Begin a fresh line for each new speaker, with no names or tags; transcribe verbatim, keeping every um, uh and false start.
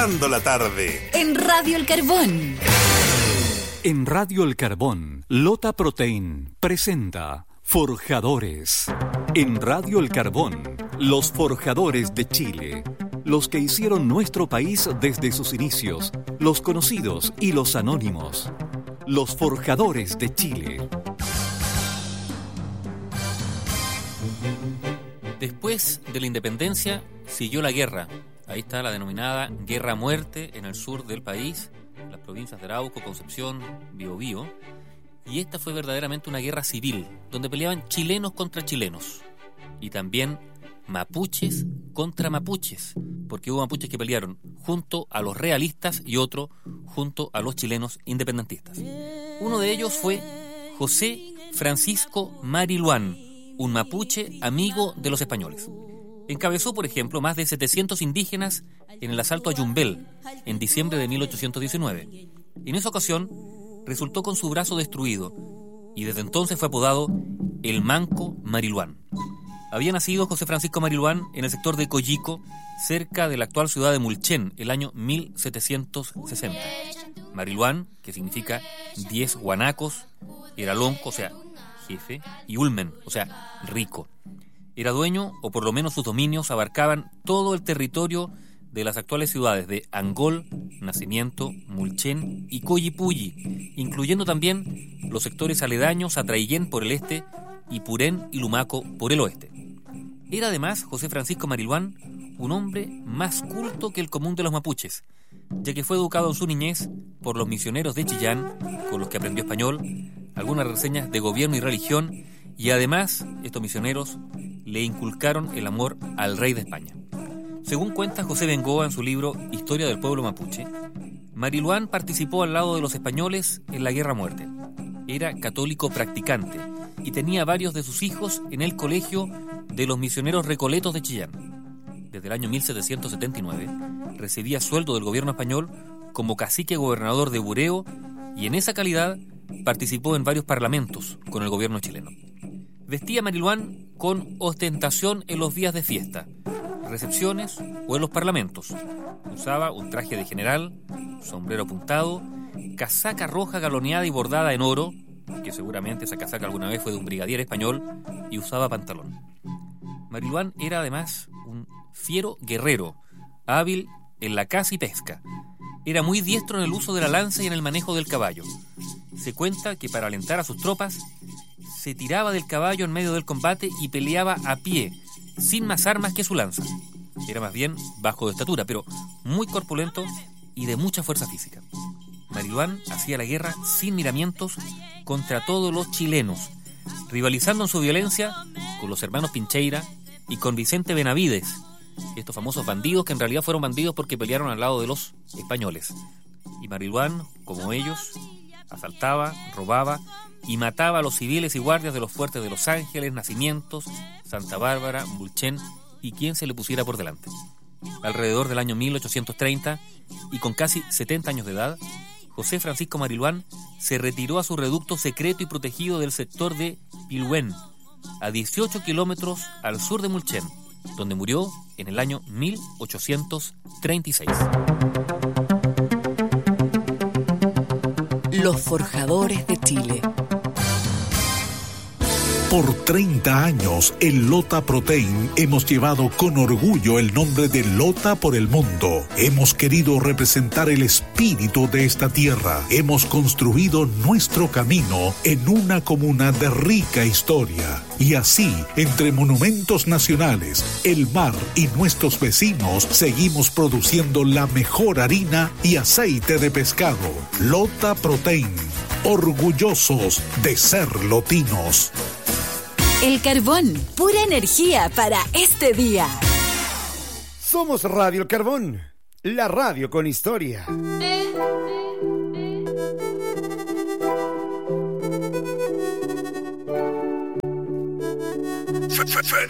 Dando la tarde.
En Radio El Carbón.
En Radio El Carbón, Lota Protein presenta Forjadores. En Radio El Carbón, los forjadores de Chile. Los que hicieron nuestro país desde sus inicios. Los conocidos y los anónimos. Los forjadores de Chile.
Después de la independencia, siguió la guerra. Ahí está la denominada Guerra a Muerte en el sur del país, las provincias de Arauco, Concepción, Biobío. Y esta fue verdaderamente una guerra civil, donde peleaban chilenos contra chilenos. Y también mapuches contra mapuches, porque hubo mapuches que pelearon junto a los realistas y otro junto a los chilenos independentistas. Uno de ellos fue José Francisco Mariluán, un mapuche amigo de los españoles. Encabezó, por ejemplo, más de setecientos indígenas en el asalto a Yumbel en diciembre de mil ochocientos diecinueve. En esa ocasión resultó con su brazo destruido y desde entonces fue apodado el Manco Mariluán. Había nacido José Francisco Mariluán en el sector de Coyico, cerca de la actual ciudad de Mulchen, el año mil setecientos sesenta. Mariluán, que significa diez guanacos, era lonco, o sea, jefe, y ulmen, o sea, rico. Era dueño, o por lo menos sus dominios abarcaban todo el territorio de las actuales ciudades de Angol, Nacimiento, Mulchen y Coyipulli, incluyendo también los sectores aledaños a Traillén por el este y Purén y Lumaco por el oeste. Era además José Francisco Mariluán un hombre más culto que el común de los mapuches, ya que fue educado en su niñez por los misioneros de Chillán, con los que aprendió español, algunas reseñas de gobierno y religión, y además estos misioneros le inculcaron el amor al rey de España. Según cuenta José Bengoa en su libro Historia del Pueblo Mapuche, Mariluán participó al lado de los españoles en la Guerra a Muerte. Era católico practicante y tenía varios de sus hijos en el colegio de los misioneros recoletos de Chillán. Desde el año mil setecientos setenta y nueve recibía sueldo del gobierno español como cacique gobernador de Bureo y en esa calidad participó en varios parlamentos con el gobierno chileno. Vestía Mariluán con ostentación en los días de fiesta, recepciones o en los parlamentos. Usaba un traje de general, sombrero apuntado, casaca roja galoneada y bordada en oro, que seguramente esa casaca alguna vez fue de un brigadier español, y usaba pantalón. Mariluán era además un fiero guerrero, hábil en la caza y pesca. Era muy diestro en el uso de la lanza y en el manejo del caballo. Se cuenta que para alentar a sus tropas se tiraba del caballo en medio del combate y peleaba a pie, sin más armas que su lanza. Era más bien bajo de estatura, pero muy corpulento y de mucha fuerza física. Mariluán hacía la guerra sin miramientos contra todos los chilenos, rivalizando en su violencia con los hermanos Pincheira y con Vicente Benavides, estos famosos bandidos que en realidad fueron bandidos porque pelearon al lado de los españoles. Y Mariluán, como ellos, asaltaba, robaba y mataba a los civiles y guardias de los fuertes de Los Ángeles, Nacimientos, Santa Bárbara, Mulchen y quien se le pusiera por delante. Alrededor del año mil ochocientos treinta y con casi setenta años de edad, José Francisco Mariluán se retiró a su reducto secreto y protegido del sector de Pilhuén, a dieciocho kilómetros al sur de Mulchen, donde murió en el año mil ochocientos treinta y seis.
Los forjadores de Chile.
Por treinta años, en Lota Protein hemos llevado con orgullo el nombre de Lota por el mundo. Hemos querido representar el espíritu de esta tierra. Hemos construido nuestro camino en una comuna de rica historia. Y así, entre monumentos nacionales, el mar y nuestros vecinos, seguimos produciendo la mejor harina y aceite de pescado. Lota Protein, orgullosos de ser lotinos.
El Carbón, pura energía para este día.
Somos Radio El Carbón, la radio con historia.